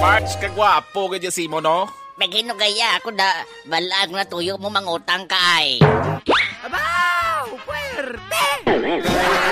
March, kagwapo ganyan si mo, no? Pagino kaya ako da balag na tuyo mo mangutang ka ay.